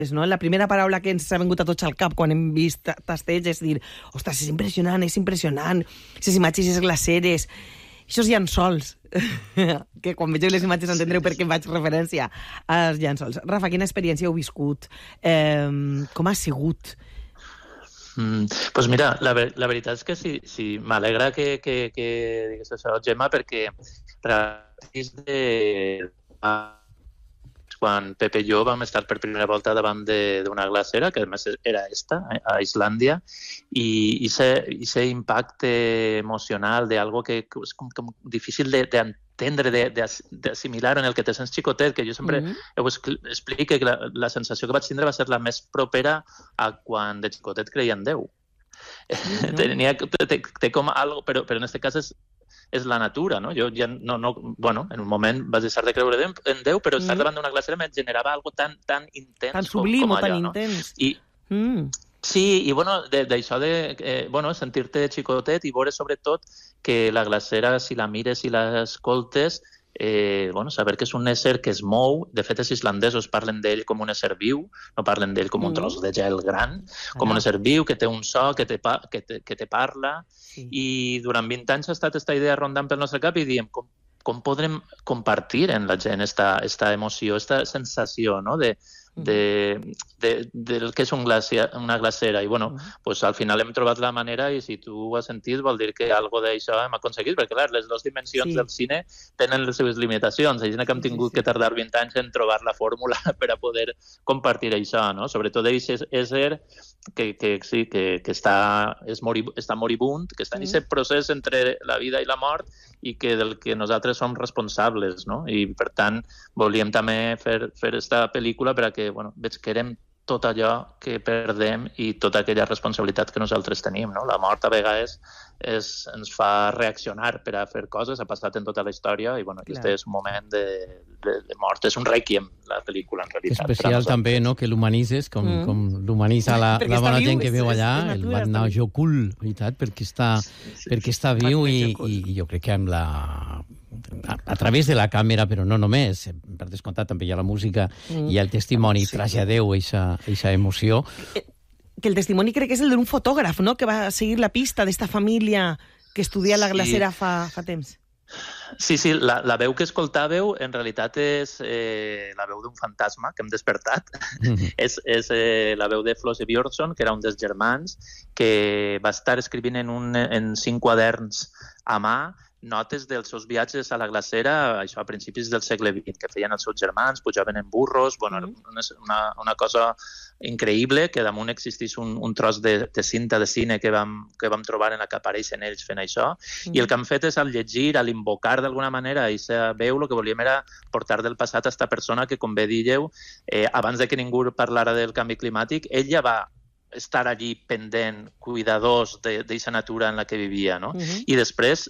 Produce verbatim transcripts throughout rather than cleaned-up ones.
no? La primera paraula que ens ha vingut a tots al cap quan hem vist Tasteig és dir, ostres, és impressionant, és impressionant, aquestes imatges, aquestes glaceres, aquests llençols, que quan vegeu les imatges entendreu per què faig referència als llençols. Rafa, quina experiència heu viscut? Eh, com ha sigut? Mm, pues mira, la, ver la veritat és que sí, sí m'alegra que, que, que digues això, Gemma, perquè de... quan Pepe i jo vam estar per primera volta davant d'una glacera, que a més era esta, a Islàndia, i aquest impacte emocional d'algo que és com, com difícil d'entendre, d'assimilar, en el que te sents xicotet, que jo sempre mm -hmm. ho explico, que la, la sensació que vaig tindre va ser la més propera a quan de xicotet creia en Déu. Mm -hmm. Tenia, té, té com algo, però, però en aquest cas és és la natura, no? Jo ja no, no, bueno, en un moment vaig deixar de creure en Déu, però estar mm. davant d'una glacera me generava algo tan, tan intens tan sublim com, com o tan allò, intens. No? I, mm. Sí, i bueno, d'això de, eh, bueno, sentir-te xicotet i veure sobretot que la glacera, si la mires i l'escoltes, eh, bueno, saber que és un ésser que es mou. De fet, els islandesos parlen d'ell com un ésser viu, no parlen d'ell com un tros de gel gran, com ah. un ésser viu que té un so, que te, que te, que te parla. Sí. I durant vint anys ha estat aquesta idea rondant pel nostre cap i diem com, com podrem compartir en la gent esta, esta emoció, esta sensació, no?, de, de, de, del que és un glacia, una glacera. I bueno, uh -huh. pues al final hem trobat la manera i si tu ho has sentit vol dir que algo d'això hem aconseguit, perquè clar, les dues dimensions sí. del cine tenen les seves limitacions. Hi ha que hem tingut sí, sí, sí. que tardar vint anys en trobar la fórmula per a poder compartir això, no? Sobretot aquest ésser que, que sí, que, que està, és morib, està moribund, que està en aquest uh -huh. procés entre la vida i la mort i que del que nosaltres som responsables, no? I per tant volíem també fer, fer esta pel·lícula per a que, bueno, veig que érem tot allò que perdem i tota aquella responsabilitat que nosaltres tenim, no? La mort a vegades és, ens fa reaccionar per a fer coses, ha passat en tota la història i, bueno, aquest és un moment de, de, de mort, és un requiem, la pel·lícula, en realitat. Especial també, no?, que l'humanitzes, com, mm. com l'humanitza la, la bona viu, gent que viu allà, el Batna Jokul, veritat, perquè està, sí, sí, perquè està viu i, i jo crec que amb la... A, a través de la càmera, però no només, per descomptat també hi ha la música mm. i el testimoni, sí. traslladeu aquesta emoció. Que el testimoni crec que és el d'un fotògraf, no?, que va seguir la pista d'esta família que estudia la glacera sí. fa, fa temps. Sí, sí, la, la veu que escoltàveu en realitat és eh, la veu d'un fantasma que hem despertat. Mm-hmm. és és eh, la veu de Flosse Björnsson, que era un dels germans, que va estar escrivint en, un, en cinc quaderns a mà notes dels seus viatges a la glacera, això a principis del segle vint, que feien els seus germans, pujaven en burros, bueno, mm. una, una cosa increïble, que damunt existís un, un tros de, de cinta de cine que vam, que vam trobar en la que apareixen ells fent això, mm. i el que han fet és al llegir, al invocar d'alguna manera aquesta veu, el que volíem era portar del passat a aquesta persona que, com bé dieu, eh, abans de que ningú parlara del canvi climàtic, ell ja va estar allí pendent, cuidadós d'aquesta natura en la que vivia, no? Mm-hmm. I després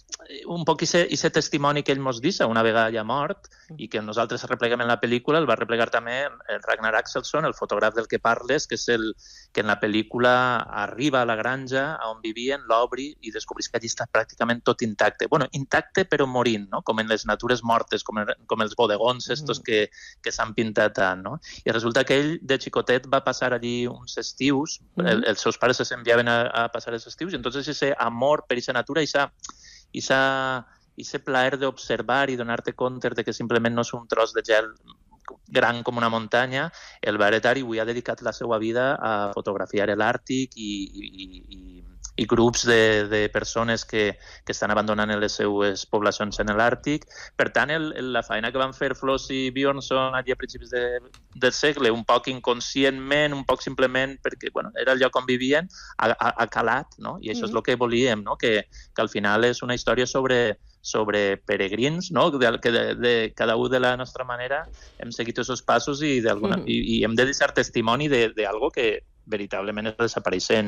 un poc aquest testimoni que ell mos deixa una vegada ja mort i que nosaltres repleguem en la pel·lícula, el va replegar també el Ragnar Axelsson, el fotògraf del que parles, que és el que en la pel·lícula arriba a la granja on vivien, l'obri i descobrís que allí està pràcticament tot intacte. Bueno, intacte però morint, no? Com en les natures mortes, com, el, com els bodegons estos que, que s'han pintat tant, no? I resulta que ell de xicotet va passar allí uns estius, mm -hmm. el, els seus pares s'enviaven a, a passar els estius, i entonces ese amor per aquesta natura, aquesta i aquest plaer d'observar i donar-te compte de que simplement no és un tros de gel gran com una muntanya, el va heretar i avui ha dedicat la seva vida a fotografiar l'Àrtic i, i, i, i grups de, de persones que, que estan abandonant les seues poblacions en l'Àrtic. Per tant, el, la feina que van fer Flosse i Björnsson allà a principis de, del segle, un poc inconscientment, un poc simplement perquè bueno, era el lloc on vivien, ha, ha, ha calat, no? I això mm-hmm. és el que volíem, no? que, que al final és una història sobre sobre peregrins, no? de, que de, de cada un de la nostra manera hem seguit aquests passos i, mm. i, i hem de deixar testimoni d'algo que veritablement està desapareixent, no?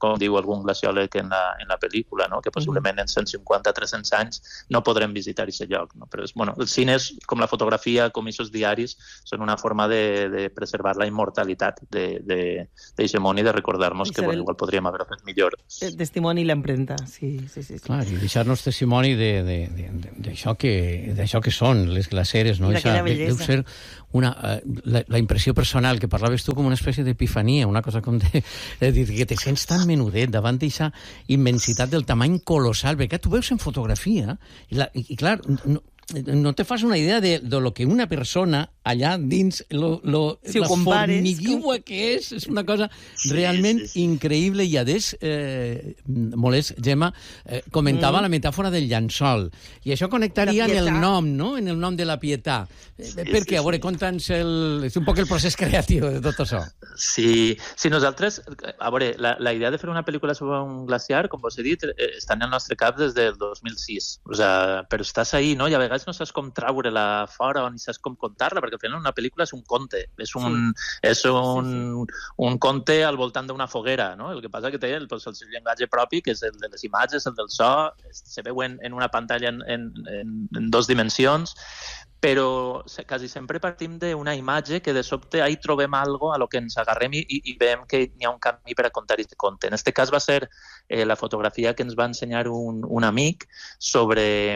com diu algun glaciòleg en la, en la pel·lícula, no? Que possiblement en cent cinquanta a tres-cents anys no podrem visitar aquest lloc. No? Però és, bueno, els cines, com la fotografia, com aquests diaris, són una forma de, de preservar la immortalitat d'aquest món i de recordar-nos que bueno, igual podríem haver fet millor. El testimoni i l'empremta, sí, sí, sí. Clar, i deixar-nos testimoni d'això que, que són les glaceres, no? D'aquella bellesa. Deu ser una, la, la impressió personal, que parlaves tu com una espècie d'epifania, una cosa com de, de dir que te sents tan menudet davant d'aquesta immensitat del tamany colossal, perquè tu veus en fotografia i, la, i, i clar, no, no te fas una idea de, de lo que una persona allà dins, lo, lo, si la compares, formiguiua com... que és, és una cosa sí, realment sí, sí. increïble. I a des, eh, molest, Gemma, eh, comentava mm. la metàfora del llençol, i això connectaria en el nom, no? En el nom de la Pietà. Sí, per què? Sí, a veure, sí. conta'ns el... És un poc el procés creatiu de tot això. Sí, sí, nosaltres... A veure, la, la idea de fer una pel·lícula sobre un glaciar, com vos he dit, està en el nostre cap des del dos mil sis. O sea, però estàs ahí, no? I a vegades no saps com treure-la fora o ni saps com contar-la, perquè al final una pel·lícula és un conte, és un, sí. és un, sí, sí. un conte al voltant d'una foguera, no? El que passa que té el, pues, el seu llenguatge propi, que és el de les imatges, el del so, se veu en, en una pantalla en, en, en, en dos dimensions, però quasi sempre partim d'una imatge que de sobte ahí trobem algo a lo que ens agarrem i, i veiem que hi ha un camí per a contar aquest conte. En aquest cas va ser eh, la fotografia que ens va ensenyar un, un amic sobre...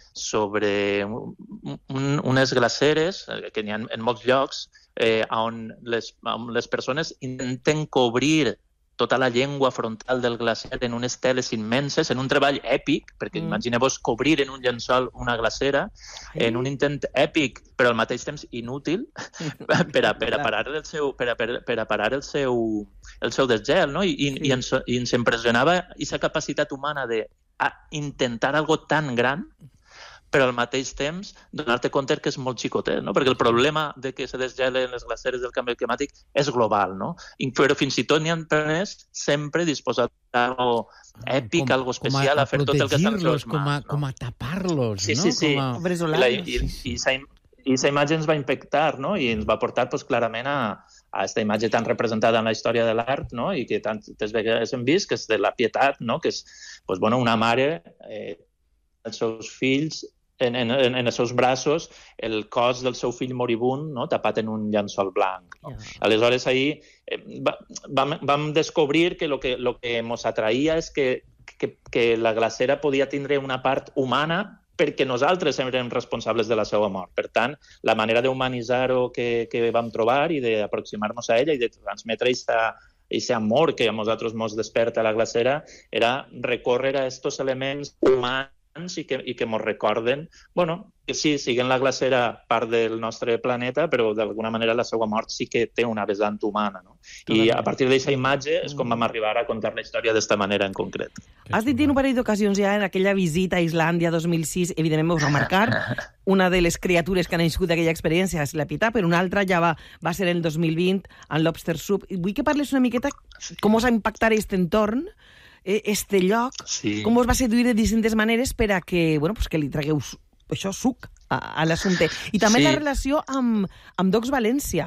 sobre un, un, unes glaceres que n'hi ha en molts llocs eh, on, les, on les persones intenten cobrir tota la llengua frontal del glaciar en unes teles immenses, en un treball èpic, perquè mm. imagineu-vos cobrir en un llençol una glacera, Ai. en un intent èpic, però al mateix temps inútil, per a, per a parar el seu, per a, per, per a parar el seu, el seu desgel, no? I, i, sí. i, ens, i ens impressionava aquesta capacitat humana de intentar algo tan gran, però al mateix temps donar-te compte que és molt xicotet, no? Perquè el problema de que se desgelen les glaceres del canvi climàtic és global, no? Però fins i tot n'hi ha empreses sempre disposats a algo èpic, com, algo especial, a, a, a fer tot el que està en les seves mans. Com a, no? com a tapar-los, sí, no? Sí, sí, com a... sí. La, I i, i aquesta imatge ens va impactar, no? I ens va portar pues, clarament a, a aquesta imatge tan representada en la història de l'art, no? I que tantes vegades hem vist, que és de la pietat, no? Que és pues, bueno, una mare, eh, els seus fills, En, en, en els seus braços el cos del seu fill moribund, no? Tapat en un llençol blanc. No? Yeah. Aleshores, ahir eh, va, vam, vam descobrir que el que, lo que ens atraïa és que, que, que la glacera podia tindre una part humana perquè nosaltres érem responsables de la seva mort. Per tant, la manera d'humanitzar-ho que, que vam trobar i d'aproximar-nos a ella i de transmetre aquest amor que a nosaltres ens desperta la glacera era recórrer a aquests elements humans i que, i que mos recorden, bueno, que sí, siguen la glacera part del nostre planeta, però d'alguna manera la seva mort sí que té una vessant humana, no? I a partir d'aquesta imatge és com vam arribar a contar la història d'esta manera en concret. Has dit en un parell d'ocasions ja en aquella visita a Islàndia dos mil sis, evidentment us va marcar, una de les criatures que han nascut d'aquella experiència és la Pietà, però una altra ja va, va ser el dos mil vint, en Lobster Soup. Vull que parles una miqueta com us ha impactat aquest entorn, este lloc, sí. Com us va seduir de distintes maneres per a que, bueno, pues que li tragueu això suc a, a l'assumpte. I també sí. La relació amb, amb Docs València,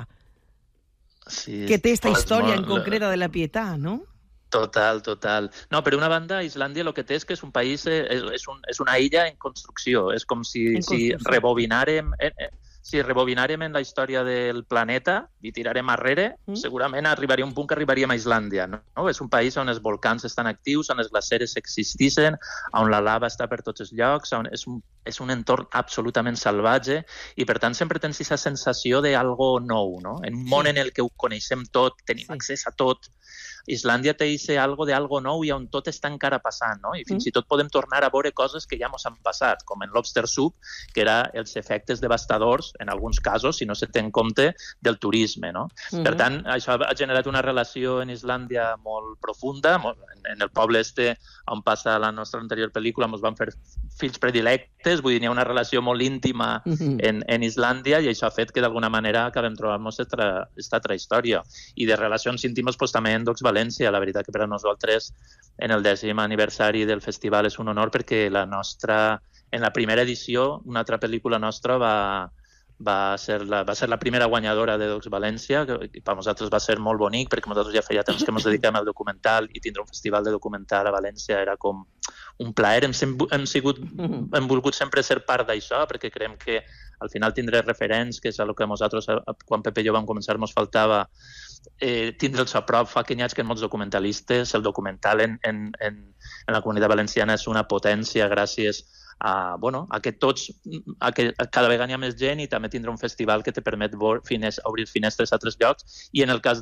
sí, que té aquesta història molt... en concreta de la Pietà, no? Total, total. No, per una banda, Islàndia el que té és que és un país, és, és, un, és una illa en construcció. És com si, si rebobinàrem... Eh, eh, Si rebobinàrem en la història del planeta i tirarem arrere, mm. segurament arribaria un punt que arribaríem a Islàndia. No? És un país on els volcans estan actius, on les glaceres existeixen, on la lava està per tots els llocs, on és un, és un entorn absolutament salvatge i, per tant, sempre tens aquesta sensació d'algo nou. No? En un món sí. en el que ho coneixem tot, tenim sí. accés a tot, Islàndia té ese algo de algo nou i on tot està encara passant, no? I fins mm. i tot podem tornar a veure coses que ja ens han passat, com en Lobster Soup, que era els efectes devastadors, en alguns casos, si no se té en compte, del turisme, no? Mm. Per tant, això ha generat una relació en Islàndia molt profunda. En el poble este, on passa la nostra anterior pel·lícula, ens van fer fills predilectes, vull dir, hi ha una relació molt íntima mm-hmm. en, en Islàndia i això ha fet que d'alguna manera acabem trobant-nos aquesta altra història. I de relacions íntimes, pues, també en Docs València. La veritat que per a nosaltres en el dècim aniversari del festival és un honor perquè la nostra, en la primera edició, una altra pel·lícula nostra va, va ser la, va ser la primera guanyadora de Docs València, que per nosaltres va ser molt bonic, perquè nosaltres ja feia temps que ens dediquem al documental i tindre un festival de documental a València era com un plaer. Hem, hem, sigut, hem volgut sempre ser part d'això, perquè creiem que al final tindre referents, que és el que nosaltres, quan Pepe i jo vam començar, ens faltava eh, tindre'ls a prop. Fa que que molts documentalistes, el documental en, en, en, en la comunitat valenciana és una potència gràcies a, bueno, a que tots, a que cada vegada hi ha més gent i també tindre un festival que te permet fines, obrir finestres a altres llocs. I en el cas